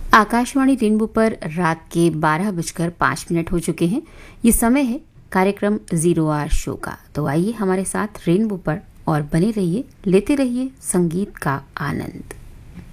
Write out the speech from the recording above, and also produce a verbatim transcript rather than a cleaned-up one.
Akashvani rainbow पर रात के बारह बजकर पाँच मिनट हो चुके हैं। ये समय है कार्यक्रम जीरो आवर शो का। तो आइए हमारे साथ रेनबो पर और बने रहिए, लेते रहिए संगीत का आनंद।